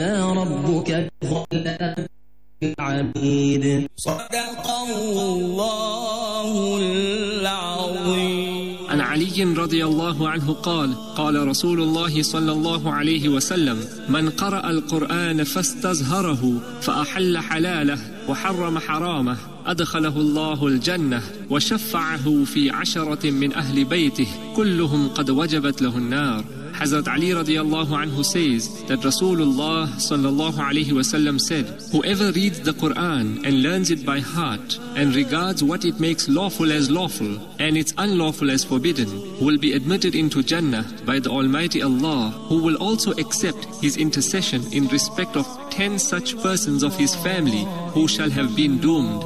ربك بظلام للعبيد. صدق الله العظيم. عن علي رضي الله عنه قال: قال رسول الله صلى الله عليه وسلم: من قرأ القرآن فاستزهره فأحل حلاله وحرم حرامه أدخله الله الجنة وشفعه في 10 من أهل بيته كلهم قد وجبت له النار. Hazrat Ali radiallahu anhu says that Rasulullah sallallahu alayhi wasallam said, whoever reads the Quran and learns it by heart and regards what it makes lawful as lawful and its unlawful as forbidden will be admitted into Jannah by the Almighty Allah, who will also accept his intercession in respect of 10 such persons of his family who shall have been doomed.